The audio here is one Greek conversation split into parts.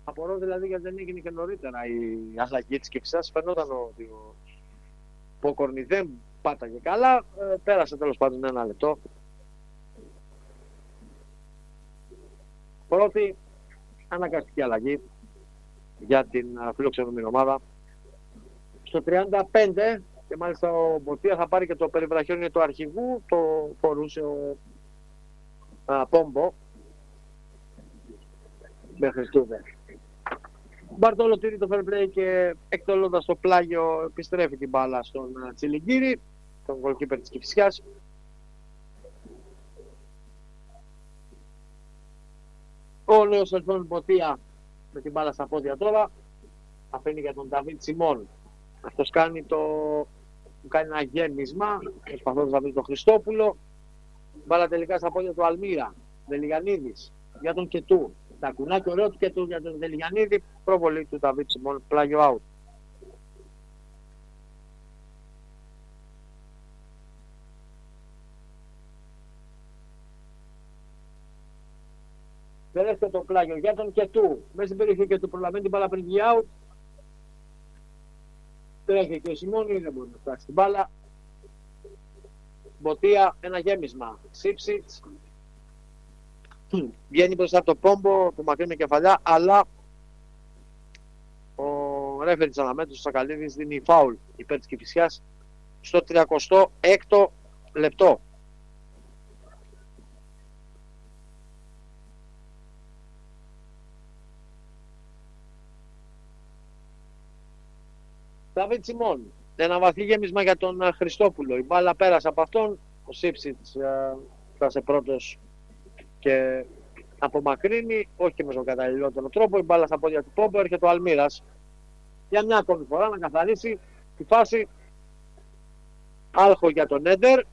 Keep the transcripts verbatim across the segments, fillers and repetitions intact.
Απορώ δηλαδή γιατί δεν έγινε και νωρίτερα η αλλαγή της Κυφσιάς. Φαινόταν ότι ο Πόκορνη δεν πάταγε καλά. Ε, πέρασε τέλος πάντων ένα λεπτό. Πρώτη αναγκαστική αλλαγή για την φιλοξενούμενη ομάδα. Στο τριάντα πέντε, και μάλιστα ο Μποτία θα πάρει και το περιβραχιόνιο του αρχηγού, το φορούσε ο α, Πόμπο μέχρι στούδε. Μπαρτόλο τήρει το fair play και εκτελώντας το πλάγιο επιστρέφει την μπάλα στον Τσιλιγκύρη, τον goalkeeper της Κηφισιάς. Ο νέος Ελφόν Μποτία με την μπάλα στα πόδια τώρα αφήνει για τον Νταβίτ Σιμών. Αυτός κάνει, το... κάνει ένα γέμισμα προσπαθώντας να βρει τον Χριστόπουλο. Μπάλα τελικά στα πόδια του Αλμύρα. Δελιγανίδης για τον Κετού. Τα κουνάκι ωραίο του Κετού για τον Δελιγανίδη. Προβολή του Νταβίτ Σιμών, πλάγιο out. Δεν έρχεται το πλάγιο για τον Κετού. Μέσα στην περιοχή και του προλαβαίνει την μπάλα πριν βγει out. Τρέχει και ο Σιμώνη, δεν μπορεί να φτάσει την μπάλα. Μποτία, ένα γέμισμα. Σίψιτς. Βγαίνει μπροστά από το Πόμπο, του μακρύνει κεφαλιά, αλλά ο ρέφερ της αναμέτρησης, ο Σακαλίδης, δίνει φάουλ υπέρ της Κηφισιάς στο τριακοστό έκτο λεπτό. Νταβίτ Σιμών, ένα βαθύ γέμισμα για τον Χριστόπουλο. Η μπάλα πέρασε από αυτόν. Ο Σίψιτς ε, φτάσε πρώτος και απομακρύνει, όχι και με τον καταλληλότερο τρόπο. Η μπάλα στα πόδια του Πόμπο, έρχεται ο Αλμύρας για μια ακόμη φορά να καθαρίσει τη φάση. Άλχο για τον Έντερ.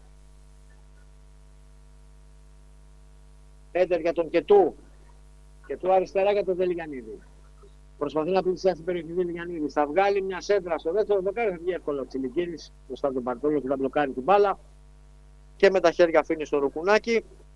Έντερ για τον Κετού. Κετού αριστερά για τον Δελιγανίδη. Προσπαθεί να πλησιάσει την περιοχή του Δελιγανίδη. Θα βγάλει μια σέντρα στο δεύτερο δοκάρι. Θα βγει εύκολο ο Τσιλικίδης μπροστά από τον Παρτόλιο και θα μπλοκάρει την μπάλα. Και με τα χέρια αφήνει στο Ρουκουνάκι.